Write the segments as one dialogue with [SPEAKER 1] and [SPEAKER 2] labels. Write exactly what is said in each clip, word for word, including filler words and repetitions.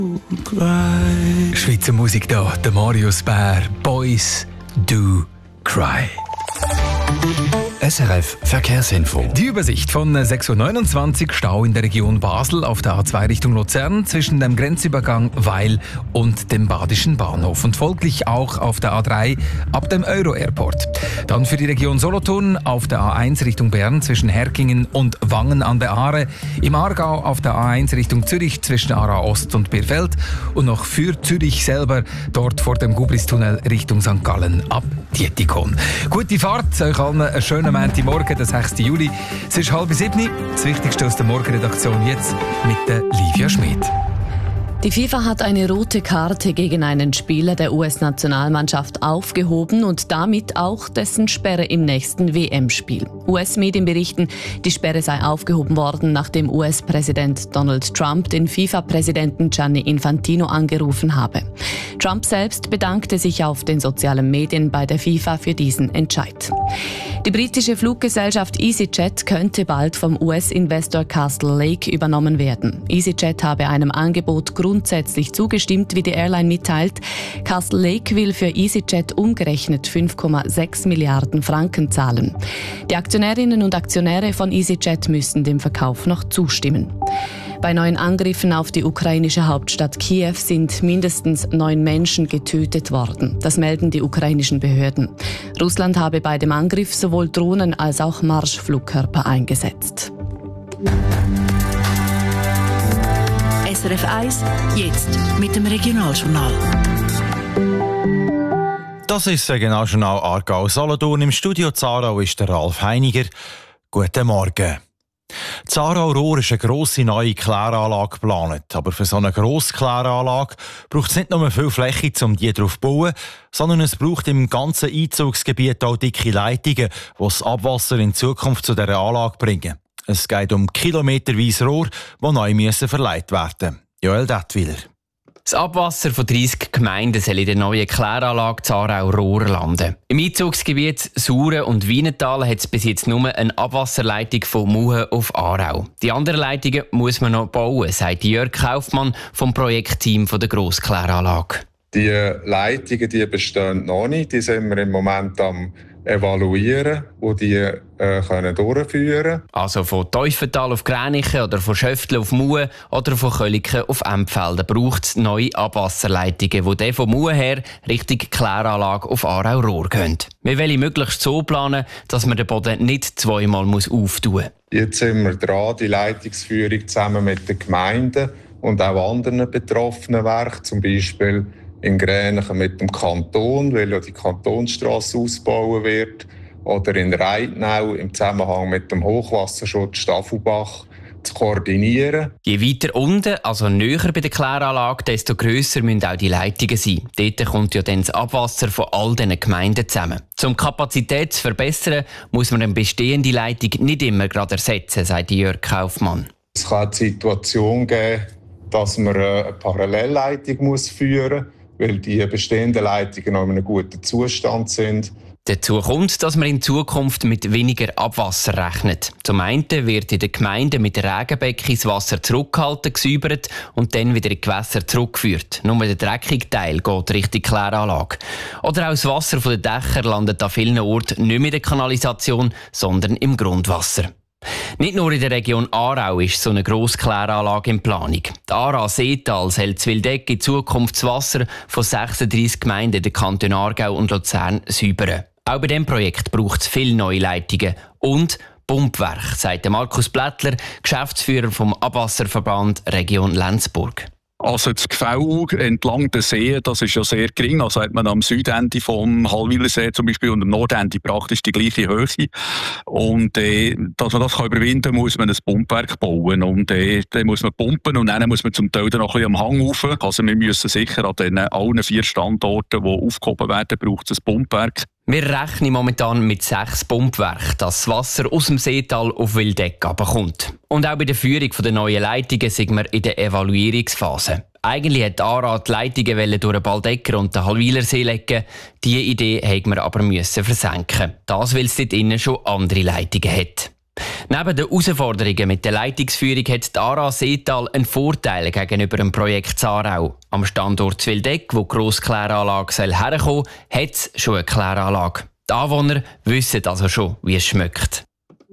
[SPEAKER 1] Schweizer Musik da, der Marius Bär, Boys Do Cry.
[SPEAKER 2] S R F Verkehrsinfo.
[SPEAKER 1] Die Übersicht von sechs Uhr neunundzwanzig, Stau in der Region Basel auf der A zwei Richtung Luzern zwischen dem Grenzübergang Weil und dem Badischen Bahnhof und folglich auch auf der A drei ab dem Euro-Airport. Dann für die Region Solothurn auf der A eins Richtung Bern zwischen Herkingen und Wangen an der Aare, im Aargau auf der A eins Richtung Zürich zwischen Aarau Ost und Birfeld und noch für Zürich selber dort vor dem Gubristunnel Richtung Sankt Gallen ab Dietikon. Gute Fahrt, euch allen einen schönen Montagmorgen, der sechsten Juli. Es ist halb sieben. Das Wichtigste aus der Morgenredaktion jetzt mit der Livia Schmid.
[SPEAKER 3] Die FIFA hat eine rote Karte gegen einen Spieler der U S-Nationalmannschaft aufgehoben und damit auch dessen Sperre im nächsten W M-Spiel. U S-Medien berichten, die Sperre sei aufgehoben worden, nachdem U S-Präsident Donald Trump den FIFA-Präsidenten Gianni Infantino angerufen habe. Trump selbst bedankte sich auf den sozialen Medien bei der FIFA für diesen Entscheid. Die britische Fluggesellschaft EasyJet könnte bald vom U S-Investor Castle Lake übernommen werden. EasyJet habe einem Angebot grundsätzlich zugestimmt, wie die Airline mitteilt. Castle Lake will für EasyJet umgerechnet fünf Komma sechs Milliarden Franken zahlen. Die Aktionärinnen und Aktionäre von EasyJet müssen dem Verkauf noch zustimmen. Bei neuen Angriffen auf die ukrainische Hauptstadt Kiew sind mindestens neun Menschen getötet worden. Das melden die ukrainischen Behörden. Russland habe bei dem Angriff sowohl Drohnen als auch Marschflugkörper eingesetzt.
[SPEAKER 4] S R F eins, jetzt mit dem Regionaljournal.
[SPEAKER 5] Das ist das Regionaljournal Aargau-Solothurn. Im Studio Zarau ist der Ralf Heiniger. Guten Morgen. In Aarau-Rohr ist eine grosse neue Kläranlage geplant. Aber für so eine grosse Kläranlage braucht es nicht nur viel Fläche, um die drauf zu bauen, sondern es braucht im ganzen Einzugsgebiet auch dicke Leitungen, die das Abwasser in Zukunft zu dieser Anlage bringen. Es geht um kilometerweise Rohr, die neu müssen verleiht werden. Joel Dettwiler.
[SPEAKER 6] Das Abwasser von dreissig Gemeinden soll in der neuen Kläranlage Zarau-Rohr landen. Im Einzugsgebiet Sauren und Wienetal hat es bis jetzt nur eine Abwasserleitung von Muhen auf Aarau. Die anderen Leitungen muss man noch bauen, sagt Jörg Kaufmann vom Projektteam der Grosskläranlage.
[SPEAKER 7] Die Leitungen die bestehen noch nicht, die sind wir im Moment am evaluieren, wo die äh, können durchführen.
[SPEAKER 6] Also von Teufental auf Gränichen oder von Schöftle auf Muhen oder von Köliken auf Empfelden braucht es neue Abwasserleitungen, die dann von Muhen her Richtung Kläranlage auf Aarau-Rohr gehen. Wir wollen möglichst so planen, dass man den Boden nicht zweimal auftun muss.
[SPEAKER 7] Jetzt sind wir dran, die Leitungsführung zusammen mit den Gemeinden und auch anderen betroffenen Werken, zum Beispiel in Gränichen mit dem Kanton, weil ja die Kantonsstrasse ausgebaut wird, oder in Reitnau im Zusammenhang mit dem Hochwasserschutz Staffelbach zu koordinieren.
[SPEAKER 6] Je weiter unten, also näher bei der Kläranlage, desto grösser müssen auch die Leitungen sein. Dort kommt ja dann das Abwasser von all diesen Gemeinden zusammen. Um die Kapazität zu verbessern, muss man eine bestehende Leitung nicht immer gerade ersetzen, sagt Jörg Kaufmann.
[SPEAKER 7] Es kann die Situation geben, dass man eine Parallelleitung muss führen muss, weil die bestehenden Leitungen noch in einem guten Zustand sind.
[SPEAKER 6] Dazu kommt, dass man in Zukunft mit weniger Abwasser rechnet. Zum einen wird in den Gemeinden mit Regenbecken das Wasser zurückgehalten, gesäubert und dann wieder in die Gewässer zurückgeführt. Nur der dreckige Teil geht Richtung Kläranlage. Oder auch das Wasser von den Dächern landet an vielen Orten nicht mehr in der Kanalisation, sondern im Grundwasser. Nicht nur in der Region Aarau ist so eine Grosskläranlage in Planung. Die Aarau-Seetal soll zu Wildeck in Zukunft das Wasser von sechsunddreissig Gemeinden der Kantone Aargau und Luzern säubern. Auch bei diesem Projekt braucht es viele neue Leitungen und Pumpwerk, sagt Markus Blättler, Geschäftsführer vom Abwasserverband Region Lenzburg.
[SPEAKER 8] Also das Gefälle entlang der See, das ist ja sehr gering. Also hat man am Südende vom Hallwilersee zum Beispiel und am Nordende praktisch die gleiche Höhe. Und äh, dass man das kann überwinden kann, muss man ein Pumpwerk bauen. Und äh, dann muss man pumpen und dann muss man zum Teil dann noch ein bisschen am Hang rauf. Also wir müssen sicher an den allen vier Standorten, die aufgehoben werden, braucht es ein Pumpwerk.
[SPEAKER 6] Wir rechnen momentan mit sechs Pumpwerken, dass das Wasser aus dem Seetal auf Wildeck kommt. Und auch bei der Führung der neuen Leitungen sind wir in der Evaluierungsphase. Eigentlich wollte ARA die Leitungen durch den Baldecker und den Hallwilersee legen. Diese Idee mussten wir aber versenken. Das, weil es dort innen schon andere Leitungen hat. Neben den Herausforderungen mit der Leitungsführung hat die A R A Seetal einen Vorteil gegenüber dem Projekt Zarau. Am Standort Zwildeck, wo die Grosskläranlage herkommen soll, hat es schon eine Kläranlage. Die Anwohner wissen also schon, wie es schmeckt.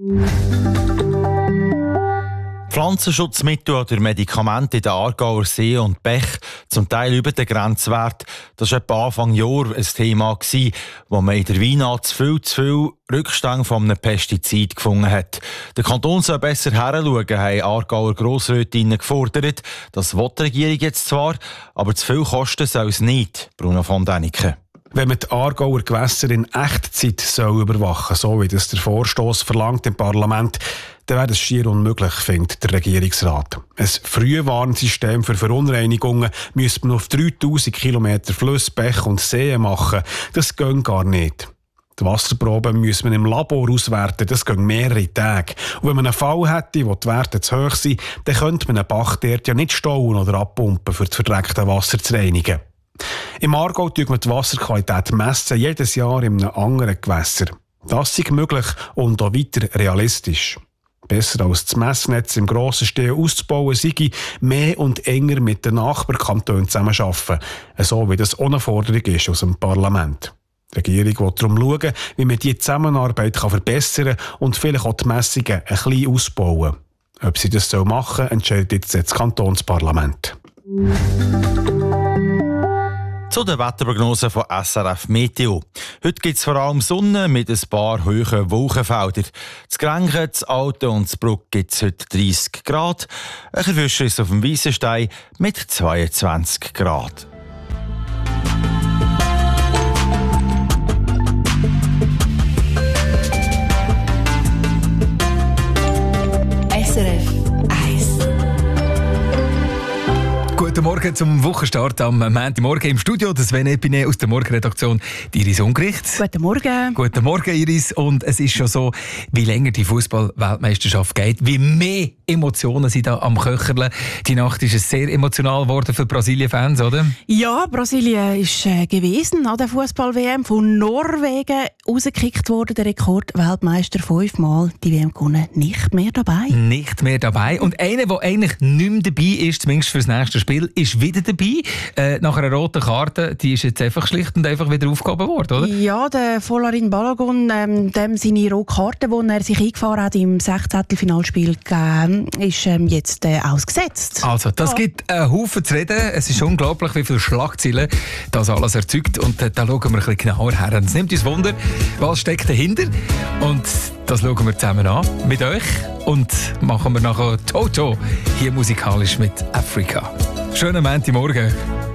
[SPEAKER 5] Pflanzenschutzmittel oder Medikamente in den Aargauer See und Bech, zum Teil über den Grenzwert. Das war etwa Anfang Jahr ein Thema, wo man in der Weihnacht zu viel, zu viel Rückstände von einem Pestizid gefunden hat. Der Kanton soll besser hinschauen, haben Aargauer Grossrätinnen gefordert. Das will die Regierung jetzt zwar, aber zu viel kosten soll es nicht, Bruno von Däniken.
[SPEAKER 9] Wenn man die Aargauer Gewässer in Echtzeit soll überwachen soll, so wie das der Vorstoss verlangt im Parlament, dann wäre das schier unmöglich, findet der Regierungsrat. Ein Frühwarnsystem für Verunreinigungen müsste man auf dreitausend Kilometer Flüsse, Bäche und Seen machen. Das geht gar nicht. Die Wasserproben muss man im Labor auswerten, das geht mehrere Tage. Und wenn man einen Fall hätte, wo die Werte zu hoch sind, dann könnte man einen Bach dort ja nicht stauen oder abpumpen, für das verdreckte Wasser zu reinigen. Im Aargau messen wir die Wasserqualität messen, jedes Jahr in einem anderen Gewässer. Das ist möglich und auch weiter realistisch. Besser als das Messnetz im grossen Stil auszubauen, sei mehr und enger mit den Nachbarkantonen zusammenarbeiten, so wie das ohne Forderung ist aus dem Parlament. Die Regierung will darum schauen, wie man diese Zusammenarbeit verbessern kann und vielleicht auch die Messungen ein bisschen ausbauen. Ob sie das machen soll, entscheidet jetzt das Kantonsparlament.
[SPEAKER 5] Zu den Wetterprognosen von S R F Meteo. Heute gibt es vor allem Sonne mit ein paar hohen Wolkenfeldern. Das Grenchen, das Alten und das Bruck gibt es heute dreißig Grad. Ein Verwischer ist auf dem Weissenstein mit zweiundzwanzig Grad.
[SPEAKER 4] S R F eins.
[SPEAKER 1] Guten Morgen zum Wochenstart am Montagmorgen im Studio. Das Sven Epine aus der Morgenredaktion, Iris Ungericht.
[SPEAKER 10] Guten Morgen.
[SPEAKER 1] Guten Morgen, Iris. Und es ist schon so, wie länger die Fußball-Weltmeisterschaft geht, wie mehr Emotionen sind da am Köcherle. Die Nacht ist es sehr emotional geworden für Brasilien-Fans, oder?
[SPEAKER 10] Ja, Brasilien ist äh, gewesen an der Fußball-W M von Norwegen rausgekickt worden. Der Rekord-Weltmeister fünfmal die W M gewonnen, nicht mehr dabei.
[SPEAKER 1] Nicht mehr dabei. Und einer, der eigentlich nicht mehr dabei ist, zumindest für das nächste Spiel, ist wieder dabei. Äh, nach einer roten Karte, die ist jetzt einfach schlicht und einfach wieder aufgehoben worden, oder?
[SPEAKER 10] Ja, der Folarin Balogun, ähm, dem seine rote Karte, die er sich eingefahren hat im sechzehntelfinalspiel gegeben, ist ähm, jetzt äh, ausgesetzt.
[SPEAKER 1] Also, das
[SPEAKER 10] ja.
[SPEAKER 1] gibt einen Haufen zu reden. Es ist unglaublich, wie viele Schlagzeilen das alles erzeugt. Und äh, da schauen wir ein bisschen genauer her. Es nimmt uns Wunder, was steckt dahinter. Und das schauen wir zusammen an mit euch. Und machen wir nachher Toto hier musikalisch mit Afrika. Schönen Montagmorgen.